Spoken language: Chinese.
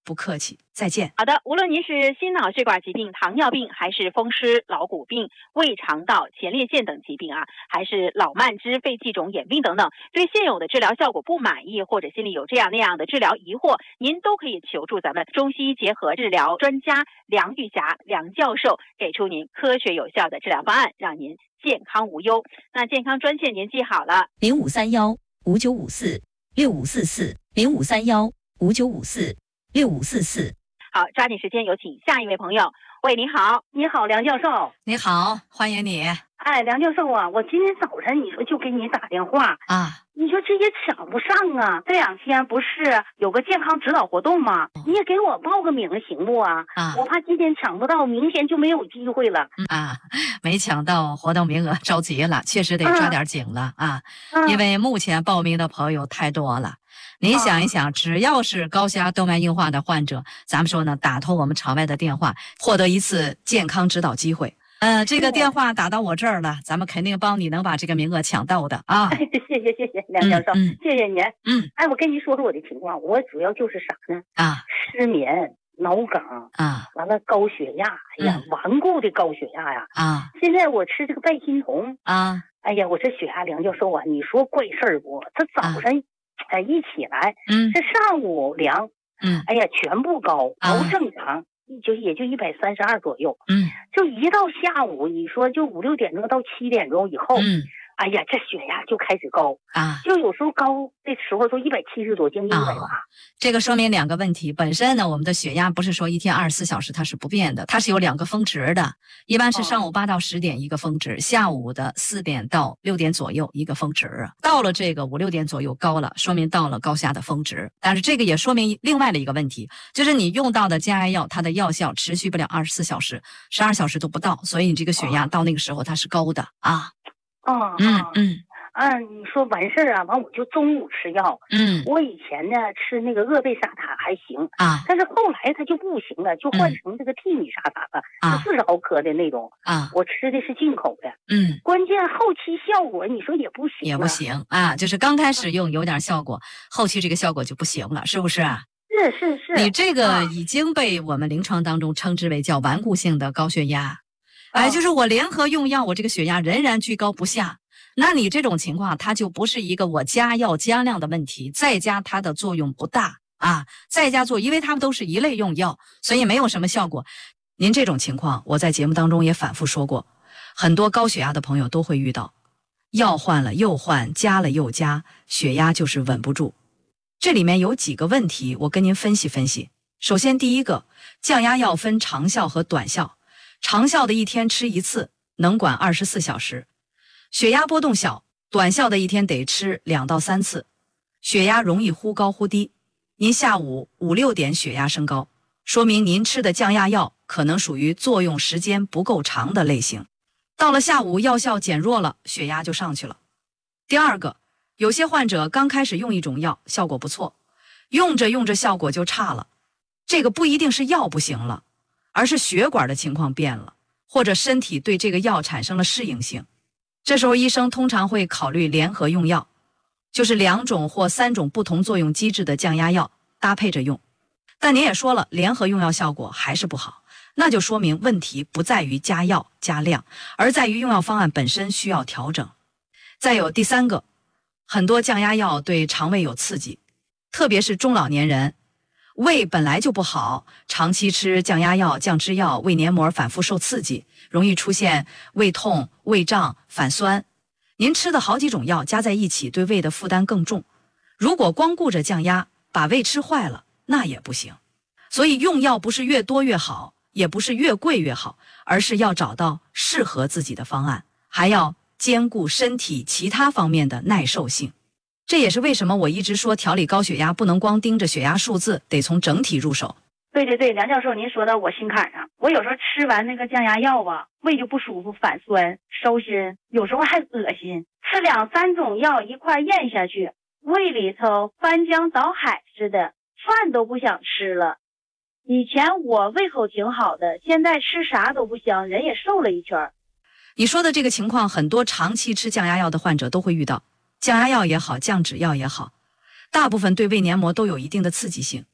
不客气，再见。 好的，无论您是心脑血管疾病、糖尿病，还是风湿、老骨病、胃肠道、前列腺等疾病啊，还是老慢支、肺气肿、眼病等等，对现有的治疗效果不满意，或者心里有这样那样的治疗疑惑，您都可以求助咱们中西医结合治疗专家梁玉霞梁教授，给出您科学有效的治疗方案，让您健康无忧。那健康专线您记好了 053159546544，053159546544。 好，抓紧时间有请下一位朋友。喂，你好。 你好，梁教授。 你好，欢迎你。 哎，梁教授啊，我今天早晨你说就给你打电话啊， 你说这也抢不上啊。这2天不是有个健康指导活动吗？你也给我报个名行不啊？我怕今天抢不到，明天就没有机会了。 没抢到活动名额着急了，确实得抓点紧了因为目前报名的朋友太多了。你想一想，只要是高血压动脉硬化的患者，咱们说呢，打通我们场外的电话，获得一次健康指导机会。这个电话打到我这儿了，咱们肯定帮你能把这个名额抢到的啊！ 谢谢梁教授，谢谢您。哎，我跟您说说我的情况，我主要就是啥呢？失眠、脑梗完了高血压，哎呀，顽固的高血压呀现在我吃这个拜心酮哎呀，我这血压，梁教授啊，你说怪事儿不？这早上一起来，这上午量，哎呀，全部高正常。也就132左右，就一到下午，你说就5、6点钟到7点钟以后，哎呀，这血压就开始高就有时候高的时候都170多，将近180。 这个说明2个问题。本身呢，我们的血压不是说一天24小时它是不变的，它是有2个峰值的，一般是上午8到10点一个峰值，下午的4点到6点左右一个峰值。到了这个5、6点左右高了，说明到了高血压的峰值。但是这个也说明另外的一个问题，就是你用到的降压药，它的药效持续不了24小时，12小时都不到，所以你这个血压到那个时候它是高的你说完事儿完我就中午吃药。我以前呢吃那个鄂贝沙塔还行但是后来它就不行了，就换成这个替米沙塔了，是40毫克的那种我吃的是进口的。关键后期效果你说也不行， 也不行就是刚开始用有点效果，后期这个效果就不行了，是不是是， 你这个已经被我们临床当中称之为叫顽固性的高血压。就是我联合用药，我这个血压仍然居高不下。那你这种情况，它就不是一个我加药加量的问题，再加它的作用不大再加因为它们都是一类用药，所以没有什么效果。您这种情况，我在节目当中也反复说过，很多高血压的朋友都会遇到，药换了又换，加了又加，血压就是稳不住。这里面有几个问题，我跟您分析分析。首先，第一个，降压药分长效和短效。长效的一天吃1次，能管24小时，血压波动小；短效的一天得吃2到3次，血压容易忽高忽低。您下午5、6点血压升高，说明您吃的降压药可能属于作用时间不够长的类型。到了下午药效减弱了，血压就上去了。第二个，有些患者刚开始用一种药效果不错，用着用着效果就差了，这个不一定是药不行了，而是血管的情况变了，或者身体对这个药产生了适应性。这时候医生通常会考虑联合用药，就是2种或3种不同作用机制的降压药搭配着用。但您也说了，联合用药效果还是不好，那就说明问题不在于加药加量，而在于用药方案本身需要调整。再有第3个，很多降压药对肠胃有刺激，特别是中老年人，胃本来就不好，长期吃降压药、降脂药，胃黏膜反复受刺激，容易出现胃痛、胃胀、反酸。您吃的好几种药加在一起，对胃的负担更重。如果光顾着降压，把胃吃坏了，那也不行。所以用药不是越多越好，也不是越贵越好，而是要找到适合自己的方案，还要兼顾身体其他方面的耐受性。这也是为什么我一直说调理高血压不能光盯着血压数字，得从整体入手。 对，梁教授您说到我心坎上。我有时候吃完那个降压药胃就不舒服，反酸、烧心，有时候还恶心。吃2、3种药一块咽下去，胃里头翻江倒海似的，饭都不想吃了。以前我胃口挺好的，现在吃啥都不香，人也瘦了一圈。 你说的这个情况，很多长期吃降压药的患者都会遇到。降压药也好，降脂药也好，大部分对胃黏膜都有一定的刺激性。